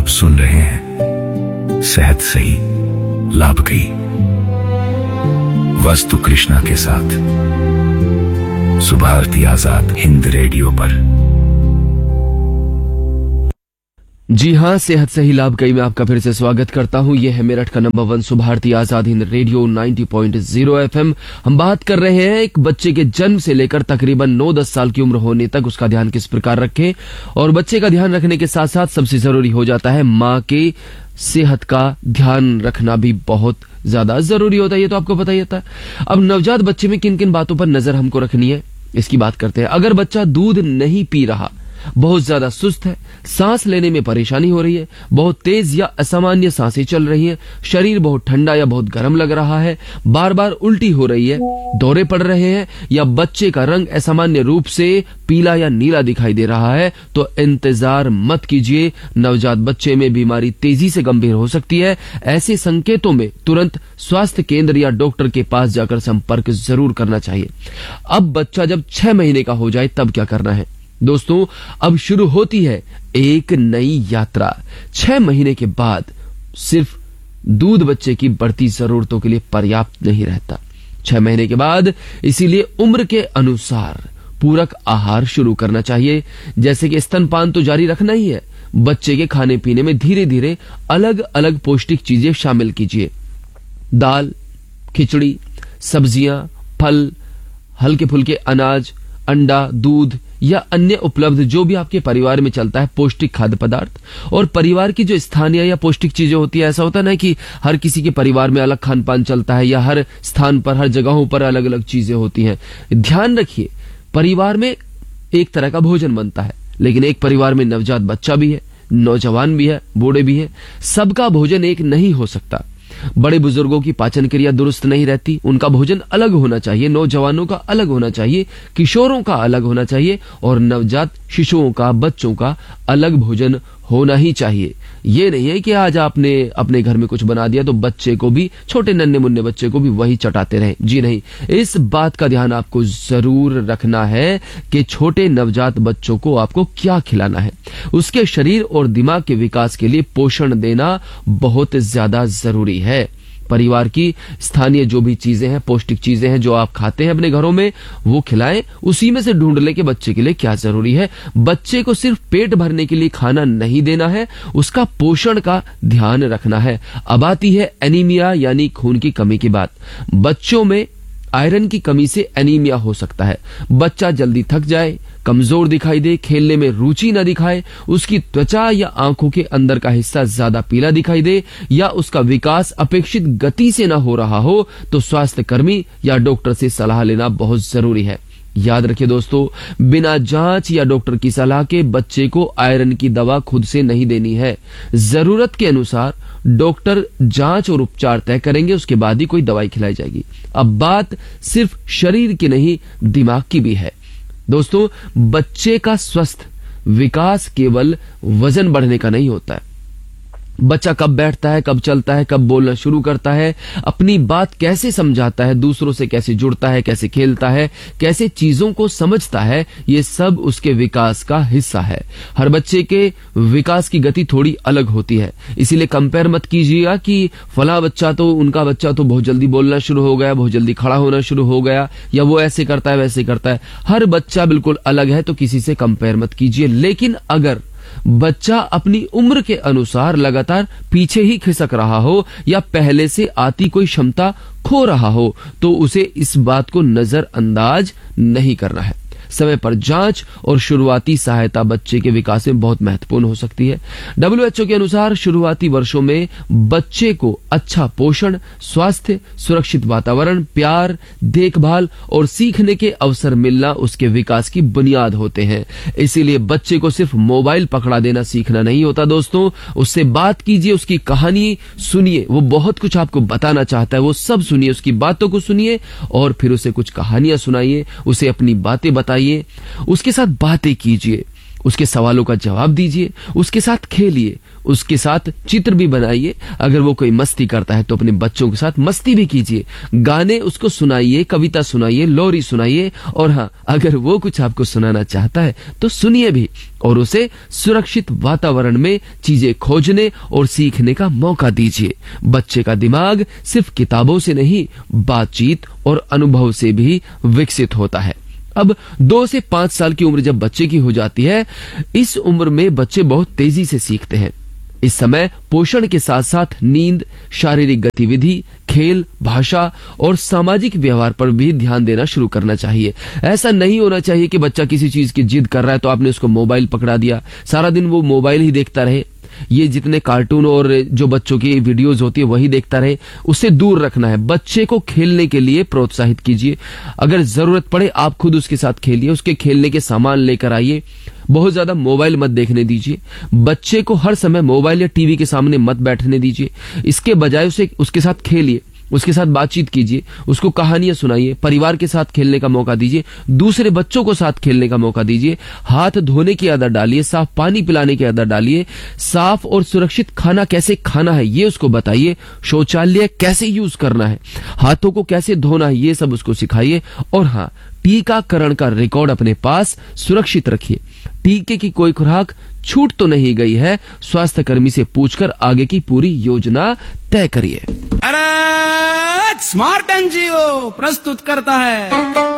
सुन रहे हैं सेहत सही लाभ गई वस्तु कृष्णा के साथ सुबह आरती आजाद हिंद रेडियो पर। जी हाँ, सेहत सही लाभ कई में आपका फिर से स्वागत करता हूँ। यह है मेरठ का नंबर 1 सुबह आरती आजाद हिंद रेडियो 90.0 FM। हम बात कर रहे हैं एक बच्चे के जन्म से लेकर तकरीबन 9-10 साल की उम्र होने तक उसका ध्यान किस प्रकार रखें। और बच्चे का ध्यान रखने के साथ साथ सबसे जरूरी हो जाता है माँ के सेहत का ध्यान रखना भी बहुत ज्यादा जरूरी होता है। ये तो आपको पता ही होता है। अब नवजात बच्चे में किन किन बातों पर नजर हमको रखनी है, इसकी बात करते हैं। अगर बच्चा दूध नहीं पी रहा, बहुत ज्यादा सुस्त है, सांस लेने में परेशानी हो रही है, बहुत तेज या असामान्य सांसें चल रही हैं, शरीर बहुत ठंडा या बहुत गर्म लग रहा है, बार बार उल्टी हो रही है, दौरे पड़ रहे हैं, या बच्चे का रंग असामान्य रूप से पीला या नीला दिखाई दे रहा है, तो इंतजार मत कीजिए। नवजात बच्चे में बीमारी तेजी से गंभीर हो सकती है। ऐसे संकेतों में तुरंत स्वास्थ्य केंद्र या डॉक्टर के पास जाकर संपर्क जरूर करना चाहिए। अब बच्चा जब 6 महीने का हो जाए तब क्या करना है दोस्तों? अब शुरू होती है एक नई यात्रा। 6 महीने के बाद सिर्फ दूध बच्चे की बढ़ती जरूरतों के लिए पर्याप्त नहीं रहता। 6 महीने के बाद इसीलिए उम्र के अनुसार पूरक आहार शुरू करना चाहिए। जैसे कि स्तनपान तो जारी रखना ही है, बच्चे के खाने पीने में धीरे धीरे अलग अलग पौष्टिक चीजें शामिल कीजिए। दाल, खिचड़ी, सब्जियां, फल, हल्के फुल्के अनाज, अंडा, दूध या अन्य उपलब्ध जो भी आपके परिवार में चलता है पौष्टिक खाद्य पदार्थ। और परिवार की जो स्थानीय या पौष्टिक चीजें होती है, ऐसा होता है ना कि हर किसी के परिवार में अलग खान पान चलता है या हर स्थान पर हर जगहों पर अलग अलग चीजें होती हैं। ध्यान रखिए, परिवार में एक तरह का भोजन बनता है, लेकिन एक परिवार में नवजात बच्चा भी है, नौजवान भी है, बूढ़े भी है। सबका भोजन एक नहीं हो सकता। बड़े बुजुर्गों की पाचन क्रिया दुरुस्त नहीं रहती, उनका भोजन अलग होना चाहिए। नौजवानों का अलग होना चाहिए, किशोरों का अलग होना चाहिए, और नवजात शिशुओं का, बच्चों का अलग भोजन होना ही चाहिए। ये नहीं है कि आज आपने अपने घर में कुछ बना दिया तो बच्चे को भी, छोटे नन्हे मुन्ने बच्चे को भी वही चटाते रहे। जी नहीं, इस बात का ध्यान आपको जरूर रखना है कि छोटे नवजात बच्चों को आपको क्या खिलाना है। उसके शरीर और दिमाग के विकास के लिए पोषण देना बहुत ज्यादा जरूरी है। परिवार की स्थानीय जो भी चीजें हैं, पौष्टिक चीजें हैं जो आप खाते हैं अपने घरों में, वो खिलाएं। उसी में से ढूंढ ले कि बच्चे के लिए क्या जरूरी है। बच्चे को सिर्फ पेट भरने के लिए खाना नहीं देना है, उसका पोषण का ध्यान रखना है। अब आती है एनीमिया यानी खून की कमी की बात। बच्चों में आयरन की कमी से एनीमिया हो सकता है। बच्चा जल्दी थक जाए, कमजोर दिखाई दे, खेलने में रुचि न दिखाए, उसकी त्वचा या आंखों के अंदर का हिस्सा ज्यादा पीला दिखाई दे, या उसका विकास अपेक्षित गति से न हो रहा हो, तो स्वास्थ्य कर्मी या डॉक्टर से सलाह लेना बहुत जरूरी है। याद रखिए दोस्तों, बिना जांच या डॉक्टर की सलाह के बच्चे को आयरन की दवा खुद से नहीं देनी है। जरूरत के अनुसार डॉक्टर जांच और उपचार तय करेंगे, उसके बाद ही कोई दवाई खिलाई जाएगी। अब बात सिर्फ शरीर की नहीं, दिमाग की भी है दोस्तों। बच्चे का स्वस्थ विकास केवल वजन बढ़ने का नहीं होता है। बच्चा कब बैठता है, कब चलता है, कब बोलना शुरू करता है, अपनी बात कैसे समझाता है, दूसरों से कैसे जुड़ता है, कैसे खेलता है, कैसे चीजों को समझता है, ये सब उसके विकास का हिस्सा है। हर बच्चे के विकास की गति थोड़ी अलग होती है, इसीलिए कंपेयर मत कीजिएगा कि फला बच्चा तो, उनका बच्चा तो बहुत जल्दी बोलना शुरू हो गया, बहुत जल्दी खड़ा होना शुरू हो गया, या वो ऐसे करता है वैसे करता है। हर बच्चा बिल्कुल अलग है, तो किसी से कंपेयर मत कीजिए। लेकिन अगर बच्चा अपनी उम्र के अनुसार लगातार पीछे ही खिसक रहा हो या पहले से आती कोई क्षमता खो रहा हो, तो उसे इस बात को नजरअंदाज नहीं करना है। समय पर जांच और शुरुआती सहायता बच्चे के विकास में बहुत महत्वपूर्ण हो सकती है। WHO के अनुसार शुरुआती वर्षों में बच्चे को अच्छा पोषण, स्वास्थ्य, सुरक्षित वातावरण, प्यार, देखभाल और सीखने के अवसर मिलना उसके विकास की बुनियाद होते हैं। इसीलिए बच्चे को सिर्फ मोबाइल पकड़ा देना सीखना नहीं होता दोस्तों। उससे बात कीजिए, उसकी कहानी सुनिए, वो बहुत कुछ आपको बताना चाहता है, वो सब सुनिए, उसकी बातों को सुनिए और फिर उसे कुछ कहानियां सुनाइए, उसे अपनी बातें बताइए, उसके साथ बातें कीजिए, उसके सवालों का जवाब दीजिए, उसके साथ खेलिए, उसके साथ चित्र भी बनाइए। अगर वो कोई मस्ती करता है तो अपने बच्चों के साथ मस्ती भी कीजिए, गाने उसको सुनाइए, कविता सुनाइए, लोरी सुनाइए, और हाँ, अगर वो कुछ आपको सुनाना चाहता है तो सुनिए भी, और उसे सुरक्षित वातावरण में चीजें खोजने और सीखने का मौका दीजिए। बच्चे का दिमाग सिर्फ किताबों से नहीं, बातचीत और अनुभव से भी विकसित होता है। अब 2 से 5 साल की उम्र जब बच्चे की हो जाती है, इस उम्र में बच्चे बहुत तेजी से सीखते हैं। इस समय पोषण के साथ साथ नींद, शारीरिक गतिविधि, खेल, भाषा और सामाजिक व्यवहार पर भी ध्यान देना शुरू करना चाहिए। ऐसा नहीं होना चाहिए कि बच्चा किसी चीज की जिद कर रहा है तो आपने उसको मोबाइल पकड़ा दिया, सारा दिन वो मोबाइल ही देखता रहे। ये जितने कार्टून और जो बच्चों की वीडियोस होती है वही देखता रहे, उससे दूर रखना है। बच्चे को खेलने के लिए प्रोत्साहित कीजिए। अगर जरूरत पड़े आप खुद उसके साथ खेलिए, उसके खेलने के सामान लेकर आइए। बहुत ज्यादा मोबाइल मत देखने दीजिए। बच्चे को हर समय मोबाइल या टीवी के सामने मत बैठने दीजिए। इसके बजाय उसके साथ खेलिए, उसके साथ बातचीत कीजिए, उसको कहानियां सुनाइए, परिवार के साथ खेलने का मौका दीजिए, दूसरे बच्चों को साथ खेलने का मौका दीजिए। हाथ धोने की आदत डालिए, साफ पानी पिलाने की आदत डालिए, साफ और सुरक्षित खाना कैसे खाना है ये उसको बताइए, शौचालय कैसे यूज करना है, हाथों को कैसे धोना है ये सब उसको सिखाइए। और हाँ, टीकाकरण का रिकॉर्ड अपने पास सुरक्षित रखिए। टीके की कोई खुराक छूट तो नहीं गई है, स्वास्थ्य कर्मी से पूछकर आगे की पूरी योजना तय करिए। अरे स्मार्ट एनजीओ प्रस्तुत करता है